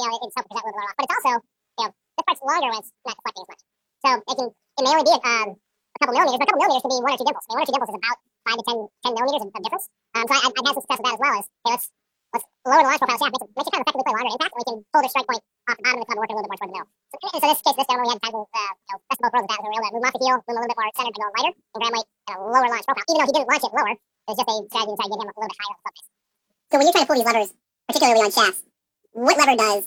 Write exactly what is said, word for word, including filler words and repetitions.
you know, it's helping present a little bit off. But it's also, you know, this part's longer when it's not deflecting as much. So it can, it may only be um, a couple millimeters, but a couple millimeters can be one or two dimples. I mean, one or two dimples is about five to ten, ten millimeters of, of difference. Um, so I, I've had some success with that as well. Is hey, let's let's lower the launch profile shaft, makes it, makes it kind of effectively play longer impact, and we can pull the strike point off the bottom of the club and work it a little bit more toward the middle. So, and so this case, this gentleman, we had kind of uh, you know, best of both worlds with that. We were able to move off the heel, move a little bit more centered, and go lighter, and gram weight and a lower launch profile. Even though he didn't launch it lower, it was just a strategy to try to get him a little bit higher on the club base. So when you're trying to pull these levers, particularly on shafts, what lever does